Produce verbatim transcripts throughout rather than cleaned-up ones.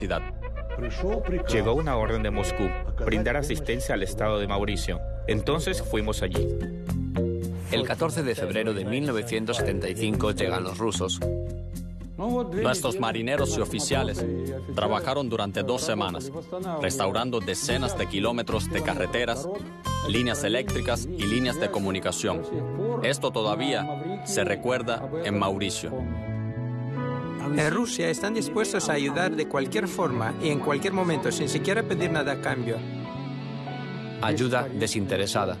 Llegó una orden de Moscú, brindar asistencia al Estado de Mauricio. Entonces fuimos allí. El catorce de febrero de mil novecientos setenta y cinco llegan los rusos. Nuestros marineros y oficiales trabajaron durante dos semanas, restaurando decenas de kilómetros de carreteras, líneas eléctricas y líneas de comunicación. Esto todavía se recuerda en Mauricio. En Rusia están dispuestos a ayudar de cualquier forma y en cualquier momento, sin siquiera pedir nada a cambio. Ayuda desinteresada.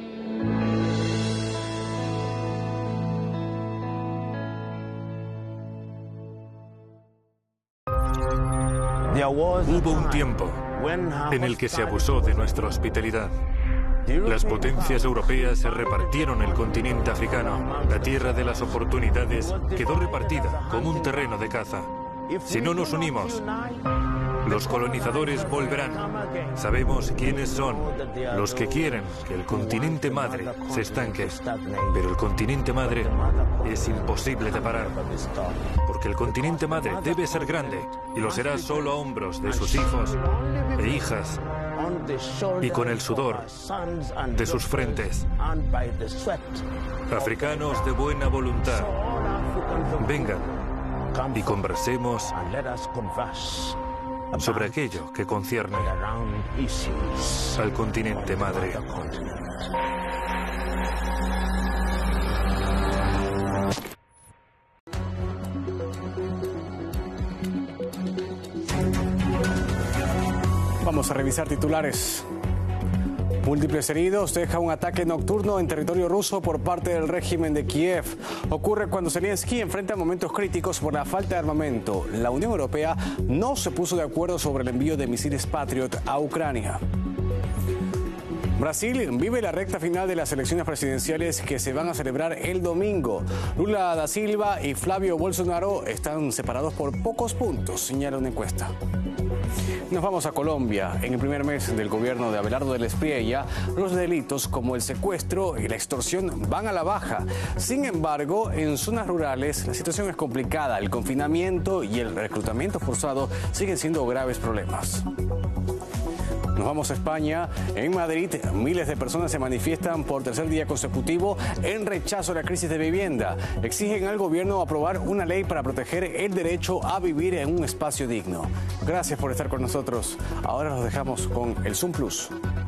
Hubo un tiempo en el que se abusó de nuestra hospitalidad. Las potencias europeas se repartieron el continente africano. La tierra de las oportunidades quedó repartida como un terreno de caza. Si no nos unimos, los colonizadores volverán. Sabemos quiénes son los que quieren que el continente madre se estanque. Pero el continente madre es imposible de parar. Porque el continente madre debe ser grande y lo será solo a hombros de sus hijos e hijas y con el sudor de sus frentes. Africanos de buena voluntad, vengan y conversemos sobre aquello que concierne al continente madre. Vamos a revisar titulares. Múltiples heridos deja un ataque nocturno en territorio ruso por parte del régimen de Kiev. Ocurre cuando Zelensky enfrenta momentos críticos por la falta de armamento. La Unión Europea no se puso de acuerdo sobre el envío de misiles Patriot a Ucrania. Brasil vive la recta final de las elecciones presidenciales que se van a celebrar el domingo. Lula da Silva y Flavio Bolsonaro están separados por pocos puntos, señala una encuesta. Nos vamos a Colombia. En el primer mes del gobierno de Abelardo del Espriella, los delitos como el secuestro y la extorsión van a la baja. Sin embargo, en zonas rurales la situación es complicada. El confinamiento y el reclutamiento forzado siguen siendo graves problemas. Nos vamos a España. En Madrid, miles de personas se manifiestan por tercer día consecutivo en rechazo a la crisis de vivienda. Exigen al gobierno aprobar una ley para proteger el derecho a vivir en un espacio digno. Gracias por estar con nosotros. Ahora los dejamos con el Zoom Plus.